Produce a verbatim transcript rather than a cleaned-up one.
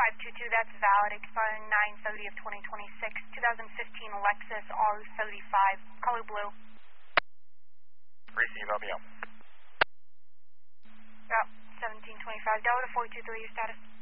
five two two, that's valid, expiring nine thirty of twenty twenty-six. twenty fifteen Lexus R thirty-five, color blue. Receive, L B M. Yep, seventeen twenty-five, Delta four two three, your status.